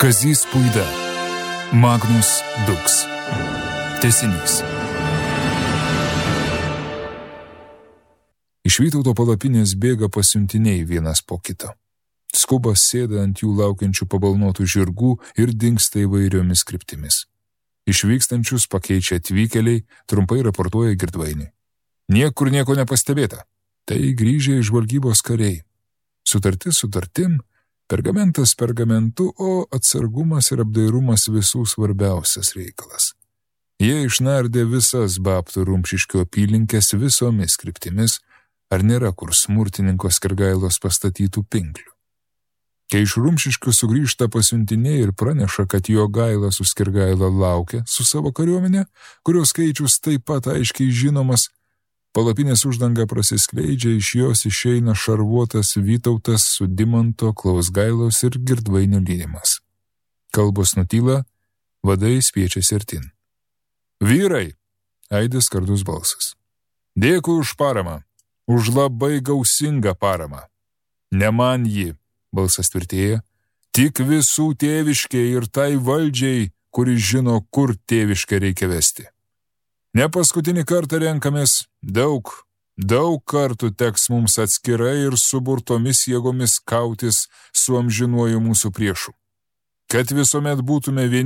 Kazys Puida. Magnus Dux. Tęsinys. Iš Vytauto palapinės bėga pasiuntiniai vienas po kito. Skubas sėda ant jų laukiančių pabalnotų žirgų ir dingsta įvairiomis kryptimis. Išvykstančius pakeičia atvykėliai, trumpai raportuoja Girdvainiui. Niekur nieko nepastebėta. Tai grįžę iš žvalgybos kariai. Sutartis sutartim, pergamentas pergamentu, o atsargumas ir apdairumas visų svarbiausias reikalas. Jie išnardė visas Babtų Rumšiškių apylinkės visomis kryptimis, ar nėra kur smurtininko Skirgailos pastatytų pinklių. Kai iš Rumšiškių sugrįžta pasiuntiniai ir praneša, kad Jogaila su Skirgaila laukia su savo kariuomenė, kurios skaičius taip pat aiškiai žinomas, palapinės uždanga prasiskleidžia, iš jos išeina šarvuotas Vytautas su Dimanto, Klausgailos ir Girdvainio lydimas. Kalbos nutyla, vadai spiečiasi artin. Vyrai, aidi skardus balsas. Dėkui už paramą, už labai gausingą paramą. Ne man ji, balsas tvirtėja, tik visų tėviškiai ir tai valdžiai, kuris žino, kur tėviškę reikia vesti. Ne paskutinį kartą renkamės, daug kartų teks mums atskirai ir suburtomis jėgomis kautis su amžinuoju mūsų priešu. Kad visuomet būtume vieni,